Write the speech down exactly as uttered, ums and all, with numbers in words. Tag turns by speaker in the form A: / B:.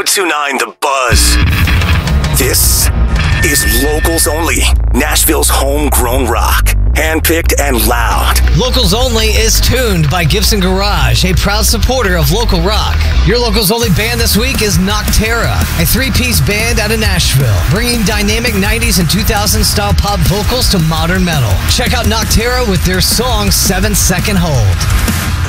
A: two nine The Buzz. This is Locals Only, Nashville's homegrown rock. Handpicked and loud.
B: Locals Only is tuned by Gibson Garage, a proud supporter of local rock. Your Locals Only band this week is Nocterra, a three-piece band out of Nashville, bringing dynamic nineties and two thousands style pop vocals to modern metal. Check out Nocterra with their song Seven Second Hold.